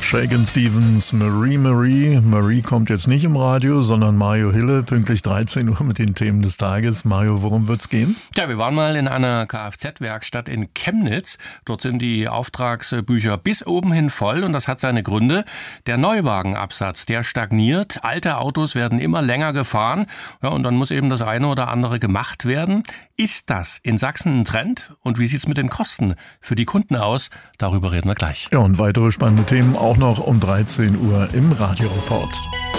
Shakin' Stevens, Marie Marie. Marie kommt jetzt nicht im Radio, sondern Mario Hille, pünktlich 13 Uhr mit den Themen des Tages. Mario, worum wird's gehen? Ja, wir waren mal in einer Kfz-Werkstatt in Chemnitz. Dort sind die Auftragsbücher bis oben hin voll und das hat seine Gründe. Der Neuwagenabsatz, der stagniert. Alte Autos werden immer länger gefahren. Ja, und dann muss eben das eine oder andere gemacht werden. Ist das in Sachsen ein Trend? Und wie sieht's mit den Kosten für die Kunden aus? Darüber reden wir gleich. Ja, und weitere spannende Themen auch noch um 13 Uhr im Radioreport.